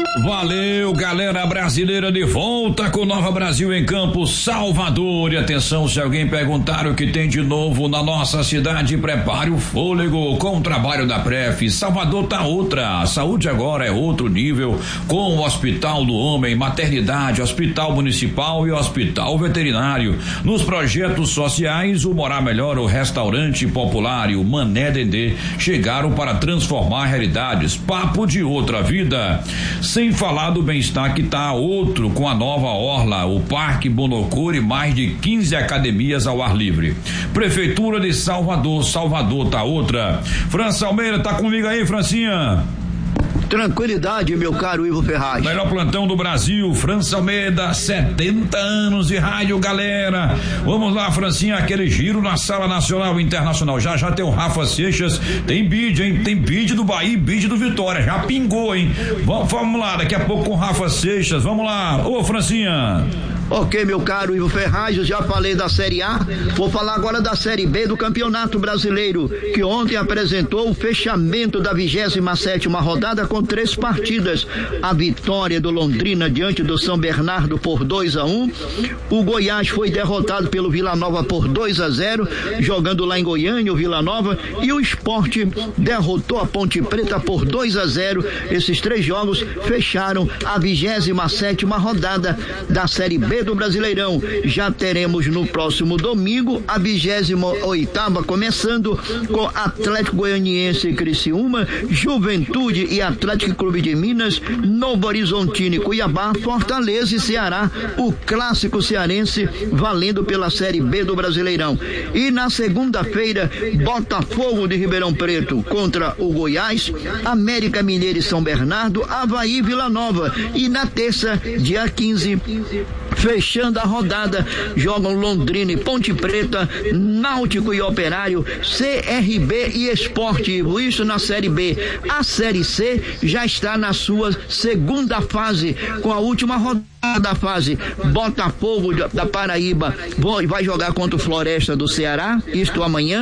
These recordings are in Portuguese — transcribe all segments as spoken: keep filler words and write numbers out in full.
Valeu, galera brasileira, de volta com Nova Brasil em Campo, Salvador. E atenção, se alguém perguntar o que tem de novo na nossa cidade, prepare o fôlego com o trabalho da Pref. Salvador tá outra, a saúde agora é outro nível, com o Hospital do Homem, maternidade, hospital municipal e hospital veterinário. Nos projetos sociais, o Morar Melhor, o Restaurante Popular e o Mané Dendê chegaram para transformar realidades. Papo de outra vida. Sem falar do bem-estar que tá outro com a nova orla, o Parque Bonocor e mais de quinze academias ao ar livre. Prefeitura de Salvador, Salvador tá outra. França Almeida, tá comigo aí, Francinha? Tranquilidade, meu caro Ivo Ferraz. Melhor plantão do Brasil, França Almeida, setenta anos de rádio, galera. Vamos lá, Francinha, aquele giro na Sala Nacional e Internacional. Já já tem o Rafa Seixas, tem bid, hein? Tem bid do Bahia e bid do Vitória. Já pingou, hein? Vamos, vamos lá, daqui a pouco com o Rafa Seixas. Vamos lá, ô Francinha. Ok, meu caro Ivo Ferraz, eu já falei da Série A, vou falar agora da Série B do Campeonato Brasileiro, que ontem apresentou o fechamento da vigésima sétima rodada com três partidas. A vitória do Londrina diante do São Bernardo por dois a um, o Goiás foi derrotado pelo Vila Nova por dois a zero, jogando lá em Goiânia, o Vila Nova, e o Sport derrotou a Ponte Preta por dois a zero. Esses três jogos fecharam a vigésima sétima rodada da Série B do Brasileirão. Já teremos no próximo domingo a vigésima oitava começando com Atlético Goianiense e Criciúma, Juventude e Atlético Clube de Minas, Novo Horizontino e Cuiabá, Fortaleza e Ceará, o clássico cearense valendo pela Série B do Brasileirão. E na segunda-feira, Botafogo de Ribeirão Preto contra o Goiás, América Mineiro e São Bernardo, Avaí e Vila Nova. E na terça, dia quinze, fechando a rodada, jogam Londrina e Ponte Preta, Náutico e Operário, C R B e Sport. Isso na Série B. A Série C já está na sua segunda fase, com a última rodada da fase. Botafogo da Paraíba vai jogar contra o Floresta do Ceará, isto amanhã.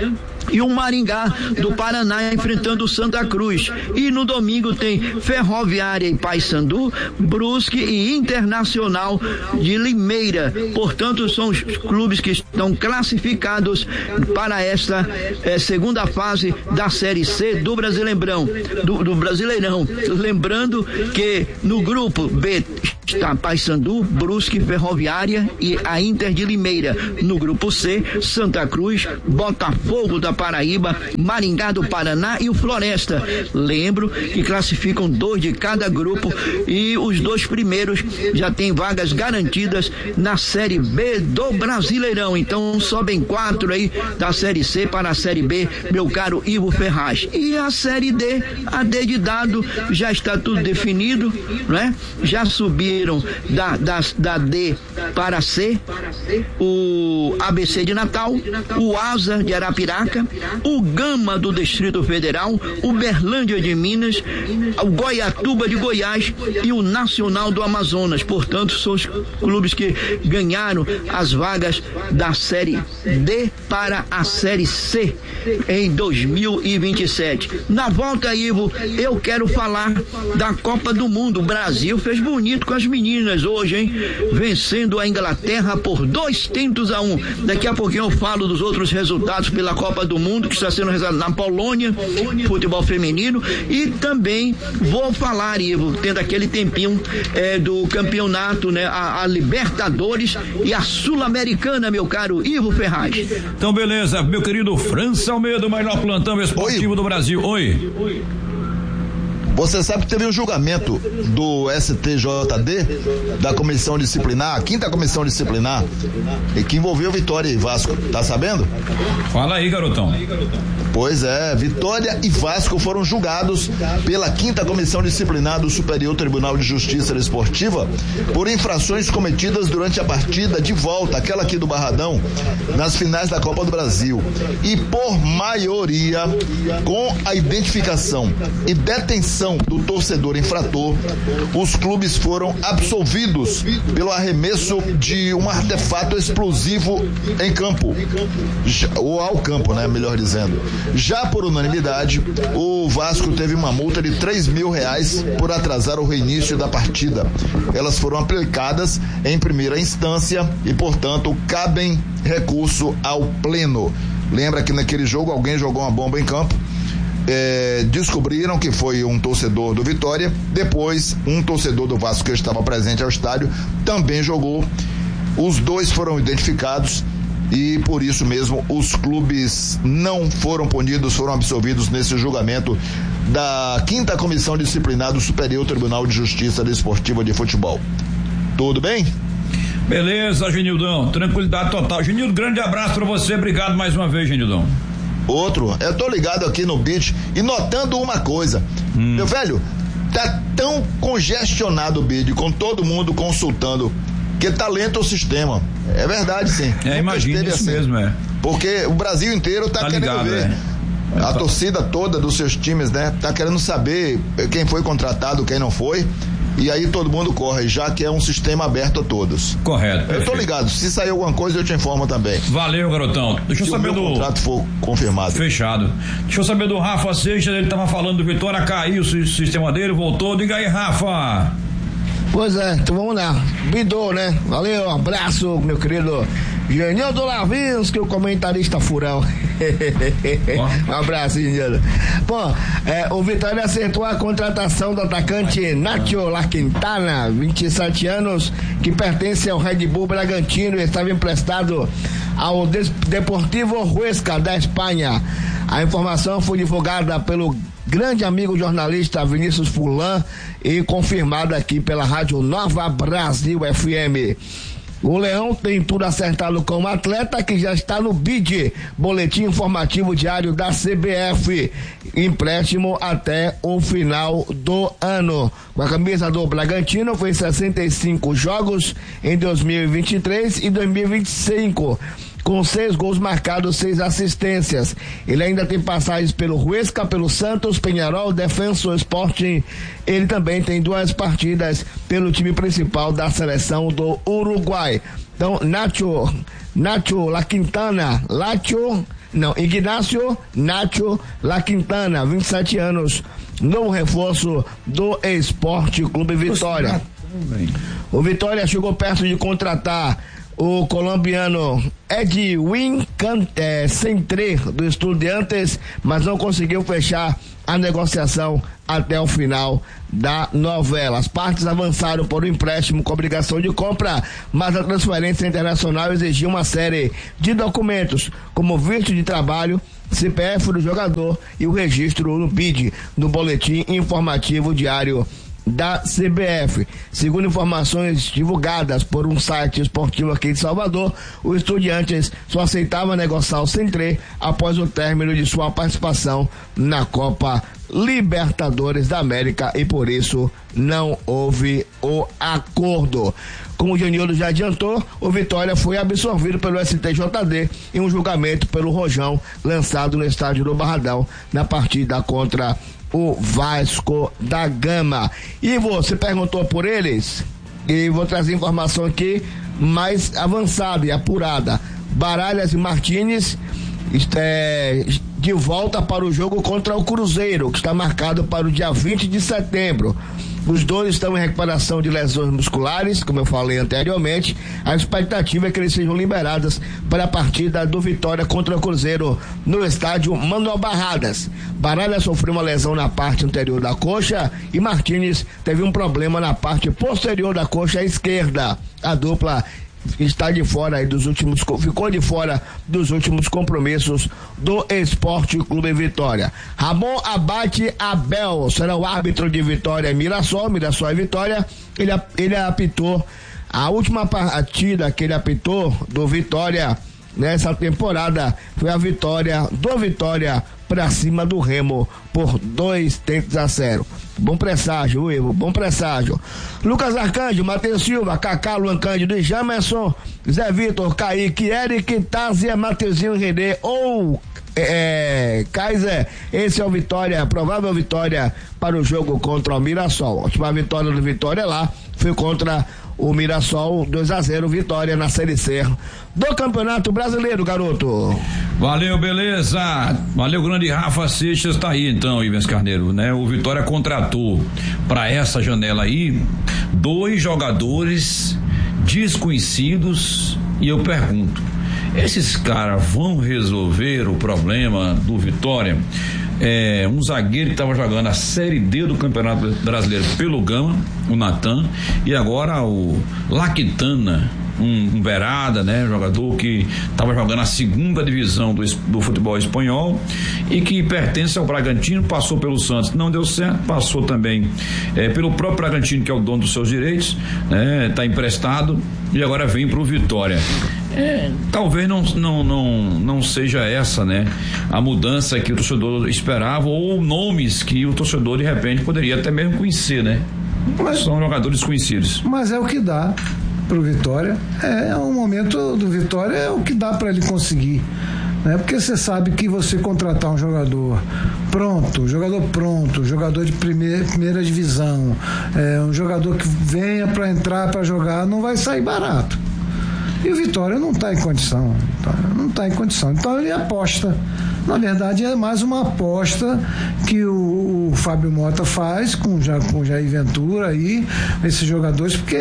E o Maringá do Paraná enfrentando o Santa Cruz. E no domingo tem Ferroviária e Paysandu, Brusque e Internacional de Limeira. Portanto, são os clubes que estão classificados para esta eh, segunda fase da Série C do Brasileirão. Do, do Brasileirão. Lembrando que no grupo B está Paysandu, Brusque, Ferroviária e a Inter de Limeira. No grupo C, Santa Cruz, Botafogo da Paraíba, Maringá do Paraná e o Floresta. Lembro que classificam dois de cada grupo e os dois primeiros já têm vagas garantidas na Série B do Brasileirão. Então sobem quatro aí da Série C para a Série B, meu caro Ivo Ferraz. E a Série D, a D de dado, já está tudo definido, né? Já subiram da, da, da D para a C, o A B C de Natal, o Asa de Arapiraca, o Gama do Distrito Federal, o Berlândia de Minas, o Goiatuba de Goiás e o Nacional do Amazonas. Portanto, são os clubes que ganharam as vagas da Série D para a Série C em dois mil e vinte e sete. Na volta, Ivo, eu quero falar da Copa do Mundo. O Brasil fez bonito com as meninas hoje, hein? Vencendo a Inglaterra por dois tentos a um. Daqui a pouquinho eu falo dos outros resultados pela Copa do Mundo que está sendo realizada na Polônia, futebol feminino, e também vou falar, Ivo, tendo aquele tempinho é, do campeonato, né? A, a Libertadores e a Sul-Americana, meu caro Ivo Ferraz. Então, beleza, meu querido França Almeida, o melhor plantão esportivo Oi. do Brasil. Oi. Você sabe que teve um julgamento do S T J D, da comissão disciplinar, a quinta comissão disciplinar, e que envolveu Vitória e Vasco. Tá sabendo? Fala aí, garotão. Pois é, Vitória e Vasco foram julgados pela quinta comissão disciplinar do Superior Tribunal de Justiça Desportiva por infrações cometidas durante a partida de volta, aquela aqui do Barradão, nas finais da Copa do Brasil. E por maioria, com a identificação e detenção ação do torcedor infrator, os clubes foram absolvidos pelo arremesso de um artefato explosivo em campo, ou ao campo, né, melhor dizendo. Já por unanimidade, o Vasco teve uma multa de três mil reais por atrasar o reinício da partida. Elas foram aplicadas em primeira instância e, portanto, cabem recurso ao pleno. Lembra que naquele jogo alguém jogou uma bomba em campo, é, descobriram que foi um torcedor do Vitória, depois um torcedor do Vasco que estava presente ao estádio também jogou. Os dois foram identificados e por isso mesmo os clubes não foram punidos, foram absolvidos nesse julgamento da quinta Comissão Disciplinar do Superior Tribunal de Justiça Desportiva de Futebol. Tudo bem? Beleza, Genildão, tranquilidade total. Genildo, grande abraço pra você, obrigado mais uma vez, Genildão. Outro, eu tô ligado aqui no beat e notando uma coisa, hum. meu velho, tá tão congestionado o bid, com todo mundo consultando, que talento o sistema. É verdade, sim. É, imagina isso assim, mesmo, é. Porque o Brasil inteiro tá, tá querendo ligado, ver. É. A torcida toda dos seus times, né, tá querendo saber quem foi contratado, quem não foi. E aí todo mundo corre, já que é um sistema aberto a todos. Correto. Eu perfeito. Tô ligado, se sair alguma coisa eu te informo também. Valeu, garotão. Deixa eu se saber o meu do... contrato for confirmado. Fechado. Deixa eu saber do Rafa Seixas, ele tava falando do Vitória, caiu o sistema dele, voltou. Diga aí, Rafa. Pois é, então vamos lá. Bidou, né? Valeu, um abraço, meu querido Genildo Lavinsky, o comentarista furão. Um abraço, Genildo. Bom, é, o Vitória acertou a contratação do atacante Nacho La Quintana, vinte e sete anos, que pertence ao Red Bull Bragantino e estava emprestado ao Deportivo Huesca da Espanha. A informação foi divulgada pelo grande amigo jornalista Vinícius Fulan e confirmada aqui pela Rádio Nova Brasil F M. O Leão tem tudo acertado com o atleta, que já está no B I D, Boletim Informativo Diário da C B F, empréstimo até o final do ano. Com a camisa do Bragantino, fez sessenta e cinco jogos em dois mil e vinte e três e dois mil e vinte e cinco. Com seis gols marcados, seis assistências. Ele ainda tem passagens pelo Huesca, pelo Santos, Peñarol, Defensor Sporting. Ele também tem duas partidas pelo time principal da seleção do Uruguai. Então, Nacho, Nacho La Quintana, Nacho, não, Ignacio Nacho La Quintana, vinte e sete anos, novo reforço do Esporte Clube Vitória. O Vitória chegou perto de contratar o colombiano Edwin é, Centre, do Estudiantes, mas não conseguiu fechar a negociação até o final da novela. As partes avançaram por um empréstimo com obrigação de compra, mas a transferência internacional exigia uma série de documentos, como visto de trabalho, C P F do jogador e o registro no B I D, no Boletim Informativo Diário da C B F. Segundo informações divulgadas por um site esportivo aqui de Salvador, o Estudiantes só aceitava negociar o Centre após o término de sua participação na Copa Libertadores da América e por isso não houve o acordo. Como o Genildo já adiantou, o Vitória foi absorvido pelo S T J D em um julgamento pelo Rojão lançado no estádio do Barradão na partida contra o Vasco da Gama. E você perguntou por eles, e vou trazer informação aqui mais avançada e apurada. Baralhas e Martínez é, de volta para o jogo contra o Cruzeiro, que está marcado para o dia vinte de setembro. Os dois estão em recuperação de lesões musculares, como eu falei anteriormente. A expectativa é que eles sejam liberados para a partida do Vitória contra o Cruzeiro no estádio Manuel Barradas. Baralha sofreu uma lesão na parte anterior da coxa e Martínez teve um problema na parte posterior da coxa esquerda. A dupla está de fora aí dos últimos, ficou de fora dos últimos compromissos do Esporte Clube Vitória. Ramon Abate Abel será o árbitro de Vitória e Mirassol, Mirassol e Vitória. Ele, ele apitou a última partida que ele apitou do Vitória nessa temporada, foi a vitória do Vitória para cima do Remo por dois tentos a zero. Bom presságio, Ivo, bom presságio. Lucas Arcanjo, Matheus Silva, Cacá, Luan Cândido e Jamerson, Zé Vitor, Kaique, Eric, Tázia, Mateuzinho Renê ou É, Kaiser, esse é o Vitória, provável vitória para o jogo contra o Mirassol. A última vitória do Vitória lá foi contra o Mirassol, dois a zero, vitória na Série C do Campeonato Brasileiro, garoto. Valeu, beleza. Valeu, grande Rafa Seixas, tá aí então, Ivens Carneiro, né? O Vitória contratou para essa janela aí dois jogadores desconhecidos e eu pergunto, esses caras vão resolver o problema do Vitória? É, um zagueiro que estava jogando a Série D do Campeonato Brasileiro pelo Gama, o Natan, e agora o Laquitana, um, um Verada, né? Jogador que estava jogando a segunda divisão do, do futebol espanhol e que pertence ao Bragantino, passou pelo Santos, não deu certo, passou também é, pelo próprio Bragantino, que é o dono dos seus direitos, né? Tá emprestado e agora vem pro Vitória. É, talvez não, não, não, não seja essa, né, a mudança que o torcedor esperava, ou nomes que o torcedor de repente poderia até mesmo conhecer, né? Mas são jogadores conhecidos. Mas é o que dá pro Vitória, é o momento do Vitória, é o que dá para ele conseguir, né? Porque você sabe que você contratar um jogador pronto, jogador pronto, jogador de primeira, primeira divisão, é, um jogador que venha para entrar para jogar, não vai sair barato. E o Vitória não está em condição, tá? não está em condição. Então ele aposta. Na verdade é mais uma aposta que o, o Fábio Mota faz com, com o Jair Ventura aí, esses jogadores, porque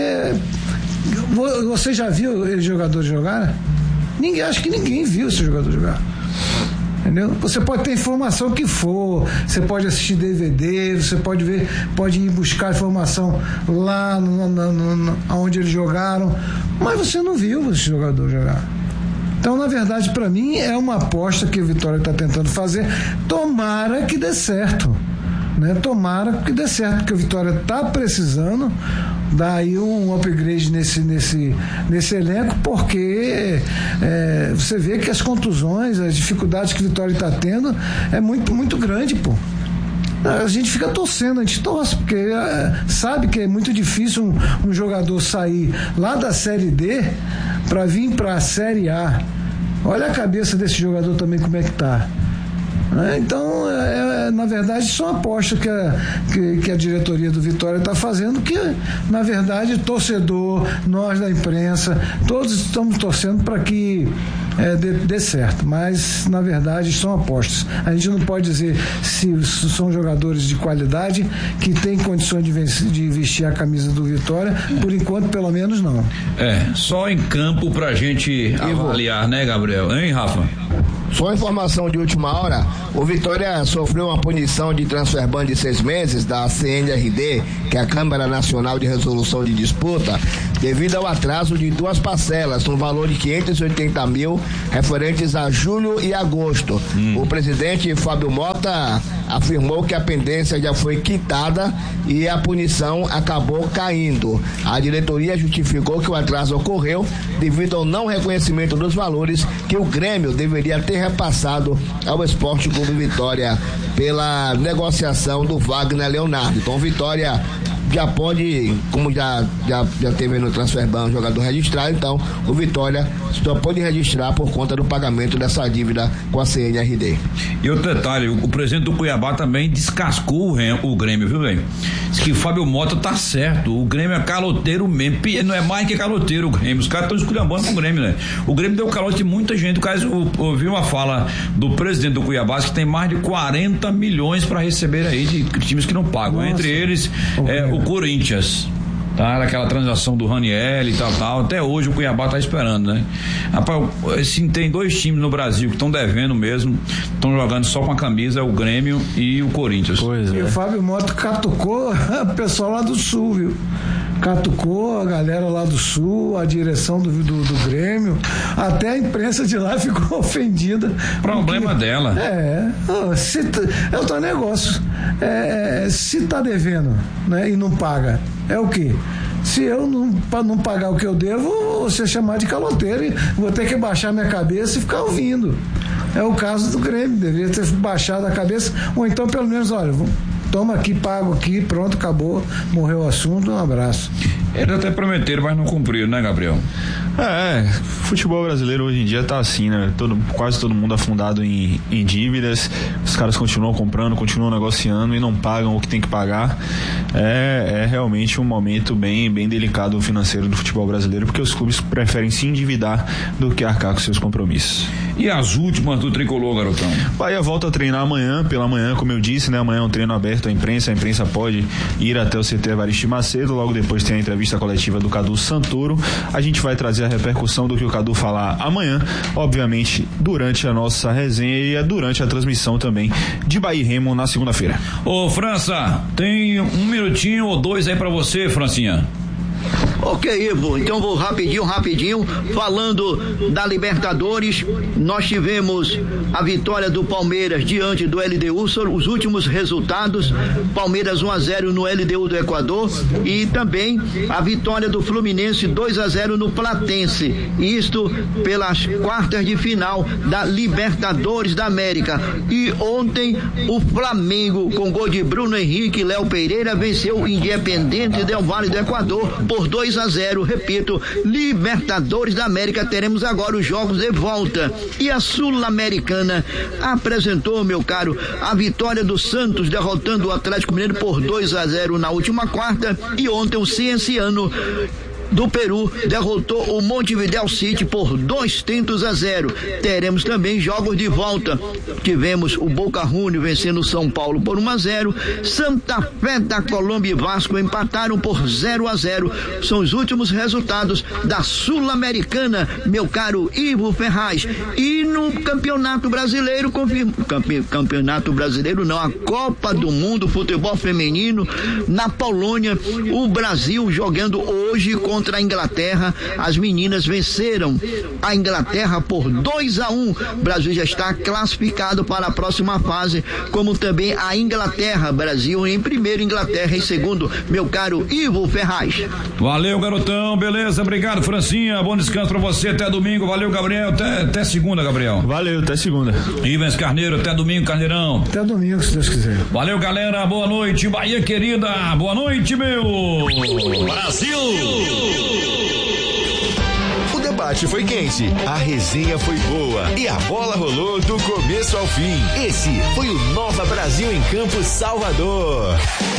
você já viu esses jogadores jogar? Ninguém, acho que ninguém viu esse jogador jogar. Entendeu? Você pode ter informação que for, você pode assistir D V D, você pode ver, pode ir buscar informação lá no, no, no, no, onde eles jogaram, mas você não viu esse jogador jogar. Então, na verdade, para mim é uma aposta que o Vitória está tentando fazer. Tomara que dê certo, né? Tomara que dê certo, porque o Vitória está precisando dar aí um upgrade nesse, nesse, nesse elenco, porque é, você vê que as contusões, as dificuldades que o Vitória está tendo é muito, muito grande, pô. A gente fica torcendo, a gente torce, porque é, sabe que é muito difícil um, um jogador sair lá da Série D para vir para a Série A. Olha a cabeça desse jogador também, como é que tá. Então, é, é, na verdade, são apostas que a, que, que a diretoria do Vitória está fazendo, que, na verdade, torcedor, nós da imprensa, todos estamos torcendo para que é, dê, dê certo, mas, na verdade, são apostas. A gente não pode dizer se são jogadores de qualidade que têm condições de, vencer, de vestir a camisa do Vitória, por enquanto, pelo menos, não. É, só em campo para a gente avaliar, né, Gabriel? Hein, Rafa? Só informação de última hora, o Vitória sofreu uma punição de transfer ban de seis meses da C N R D, que é a Câmara Nacional de Resolução de Disputa, devido ao atraso de duas parcelas, no valor de quinhentos e oitenta mil, referentes a julho e agosto. Hum. O presidente Fábio Mota afirmou que a pendência já foi quitada e a punição acabou caindo. A diretoria justificou que o atraso ocorreu devido ao não reconhecimento dos valores que o Grêmio deveria ter repassado ao Esporte Clube Vitória pela negociação do Wagner Leonardo. Então, Vitória já pode, como já, já, já teve no transfer ban, jogador registrado, então o Vitória só pode registrar por conta do pagamento dessa dívida com a C N R D. E outro detalhe, o, o presidente do Cuiabá também descascou o, o Grêmio, viu, velho? Diz que o Fábio Mota tá certo, o Grêmio é caloteiro mesmo, não é mais que caloteiro o Grêmio, os caras estão esculhambando com o Grêmio, né? O Grêmio deu calote de muita gente, o cara ouviu uma fala do presidente do Cuiabá que tem mais de quarenta milhões para receber aí de times que não pagam. Nossa. Entre eles é, o Corinthians, tá? Aquela transação do Raniel e tal, tal. Até hoje o Cuiabá tá esperando, né? Rapaz, assim, tem dois times no Brasil que estão devendo mesmo, estão jogando só com a camisa, é o Grêmio e o Corinthians. Pois é. E o Fábio Mota catucou o pessoal lá do Sul, viu? Catucou a galera lá do Sul, a direção do, do, do Grêmio, até a imprensa de lá ficou ofendida. Problema porque, dela. É, se, é outro negócio. É, se tá devendo, né, e não paga, é o quê? Se eu não, para não pagar o que eu devo, vou ser chamado de caloteiro e vou ter que baixar minha cabeça e ficar ouvindo. É o caso do Grêmio, deveria ter baixado a cabeça, ou então pelo menos, olha, toma aqui, pago aqui, pronto, acabou, morreu o assunto, um abraço. Eles até prometeram, mas não cumpriram, né, Gabriel? É, futebol brasileiro hoje em dia tá assim, né? Todo, quase todo mundo afundado em, em dívidas. Os caras continuam comprando, continuam negociando e não pagam o que tem que pagar. É, é realmente um momento bem, bem delicado financeiro do futebol brasileiro, porque os clubes preferem se endividar do que arcar com seus compromissos. E as últimas do Tricolor, garotão? Bahia volta a treinar amanhã, pela manhã, como eu disse, né? Amanhã é um treino aberto à imprensa. A imprensa pode ir até o C T Evaristo Macedo. Logo depois tem a entrevista coletiva do Cadu Santoro. A gente vai trazer a repercussão do que o Cadu falar amanhã, obviamente durante a nossa resenha e durante a transmissão também de Bahia e Remo na segunda-feira. Ô França, tem um minutinho ou dois aí pra você, Francinha. Ok, Ivo, então vou rapidinho, rapidinho, falando da Libertadores. Nós tivemos a vitória do Palmeiras diante do L D U, os últimos resultados: Palmeiras um a zero no L D U do Equador, e também a vitória do Fluminense dois a zero no Platense, isto pelas quartas de final da Libertadores da América. E ontem o Flamengo, com gol de Bruno Henrique e Léo Pereira, venceu o Independiente del Valle do Equador por dois a zero, repito, Libertadores da América. Teremos agora os jogos de volta. E a Sul-Americana apresentou, meu caro, a vitória do Santos, derrotando o Atlético Mineiro por dois a zero na última quarta, e ontem o Cienciano do Peru derrotou o Montevideo City por dois tentos a zero. Teremos também jogos de volta. Tivemos o Boca Juniors vencendo o São Paulo por um a zero. Santa Fé da Colômbia e Vasco empataram por zero a zero. São os últimos resultados da Sul-Americana, meu caro Ivo Ferraz. E no Campeonato Brasileiro, confirma, campe, Campeonato Brasileiro não, a Copa do Mundo Futebol Feminino na Polônia, o Brasil jogando hoje com contra a Inglaterra. As meninas venceram a Inglaterra por dois a um. O Brasil já está classificado para a próxima fase, como também a Inglaterra. Brasil em primeiro, Inglaterra em segundo, meu caro Ivo Ferraz. Valeu, garotão, beleza, obrigado, Francinha, bom descanso pra você, até domingo. Valeu, Gabriel, até, até segunda, Gabriel. Valeu, até segunda. Ivens Carneiro, até domingo, Carneirão. Até domingo, se Deus quiser. Valeu, galera, boa noite, Bahia querida, boa noite, meu Brasil. O debate foi quente, a resenha foi boa e a bola rolou do começo ao fim. Esse foi o Nova Brasil em Campo Salvador.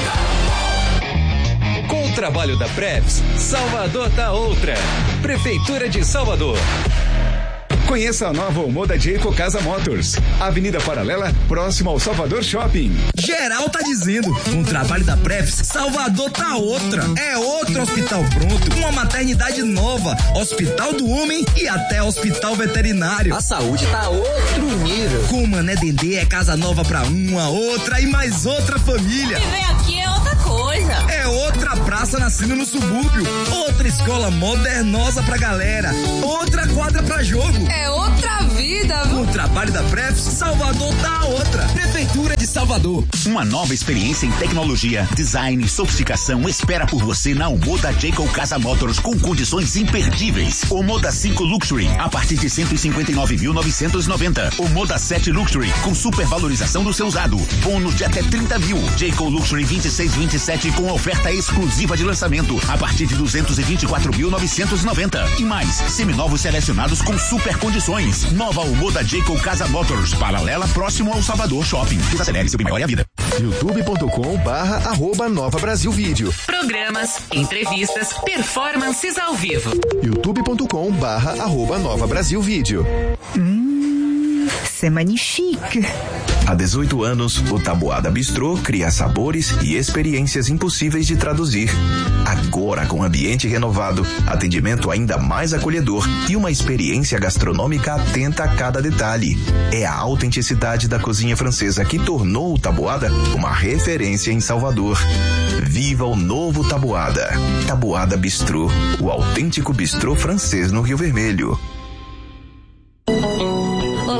Com o trabalho da Preps, Salvador tá outra. Prefeitura de Salvador. Conheça a nova Omoda Jayco Casa Motors, Avenida Paralela, próximo ao Salvador Shopping. Geral tá dizendo, com o trabalho da Prefs, Salvador tá outra. É outro hospital pronto, uma maternidade nova, hospital do homem e até hospital veterinário. A saúde tá outro nível. Com o Mané Dendê é casa nova pra uma, outra e mais outra família. Viver aqui é outra coisa. É outra praça nascendo no subúrbio, outra escola modernosa pra galera, outra quadra pra jogo. É outra vida, viu? Com o trabalho da Prefs, Salvador tá outra. Prefeitura de Salvador. Uma nova experiência em tecnologia, design e sofisticação espera por você na Omoda Jayco Casa Motors com condições imperdíveis. Omoda cinco Luxury a partir de cento e cinquenta e nove mil novecentos e noventa. Omoda sete Luxury com supervalorização do seu usado. Bônus de até trinta mil. Jayco Luxury vinte e seis vinte e sete com oferta exclusiva de lançamento a partir de duzentos e vinte e quatro mil novecentos e noventa. E mais, seminovos selecionados com super condições. Nova Omoda Jayco Casa Motors, paralela próximo ao Salvador Shopping. Desacelere seu maior é a vida. youtube ponto com barra arroba Nova Brasil Vídeo. Programas, entrevistas, performances ao vivo. youtube ponto com barra arroba Nova Brasil Vídeo. Hum, c'est magnifique. Há dezoito anos, o Taboada Bistrô cria sabores e experiências impossíveis de traduzir. Agora, com ambiente renovado, atendimento ainda mais acolhedor e uma experiência gastronômica atenta a cada detalhe. É a autenticidade da cozinha francesa que tornou o Taboada uma referência em Salvador. Viva o novo Taboada. Taboada Bistrô, o autêntico bistrô francês no Rio Vermelho. Olá,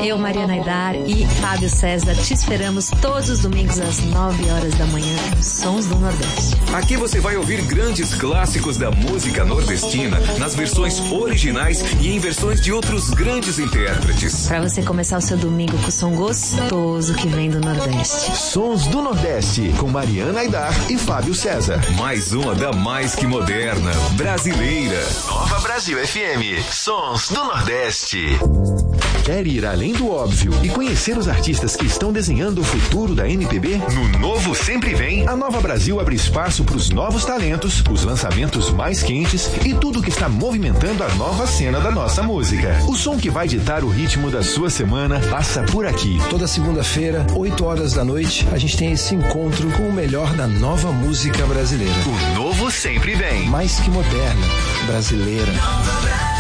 eu, Mariana Aidar e Fábio César te esperamos todos os domingos às nove horas da manhã nos Sons do Nordeste. Aqui você vai ouvir grandes clássicos da música nordestina nas versões originais e em versões de outros grandes intérpretes. Para você começar o seu domingo com o som gostoso que vem do Nordeste. Sons do Nordeste, com Mariana Aidar e Fábio César. Mais uma da mais que moderna, brasileira. Nova Brasil F M, Sons do Nordeste. Quer ir além do óbvio e conhecer os artistas que estão desenhando o futuro da M P B? No Novo Sempre Vem, a Nova Brasil abre espaço para os novos talentos, os lançamentos mais quentes e tudo que está movimentando a nova cena da nossa música. O som que vai ditar o ritmo da sua semana passa por aqui. Toda segunda-feira, oito horas da noite, a gente tem esse encontro com o melhor da nova música brasileira. O Novo Sempre Vem. Mais que moderna, brasileira. Nova Brasil.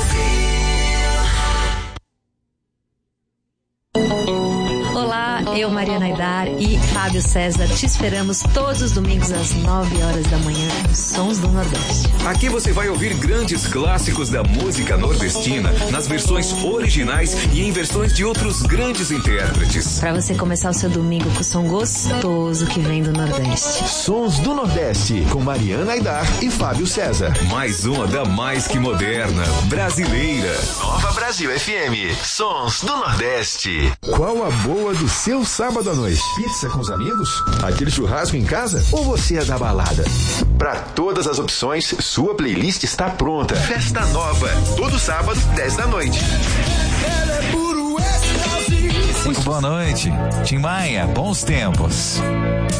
Olá, eu, Mariana Aidar e Fábio César te esperamos todos os domingos às nove horas da manhã nos Sons do Nordeste. Aqui você vai ouvir grandes clássicos da música nordestina nas versões originais e em versões de outros grandes intérpretes. Para você começar o seu domingo com o som gostoso que vem do Nordeste. Sons do Nordeste, com Mariana Aidar e Fábio César. Mais uma da mais que moderna, brasileira. Nova Brasil F M, Sons do Nordeste. Qual a boa do seu sábado à noite? Pizza com os amigos? Aquele churrasco em casa? Ou você é da balada? Para todas as opções, sua playlist está pronta. Festa Nova, todo sábado, dez da noite. Muito boa noite. Tim Maia, bons tempos.